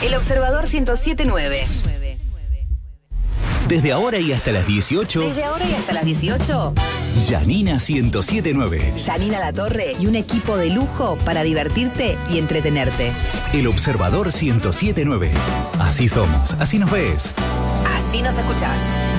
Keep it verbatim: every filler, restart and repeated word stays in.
El Observador ciento siete punto nueve. Desde ahora y hasta las dieciocho. Desde ahora y hasta las dieciocho. Janina ciento siete punto nueve. Janina Latorre y un equipo de lujo para divertirte y entretenerte. El Observador ciento siete punto nueve. Así somos, así nos ves. Así nos escuchás.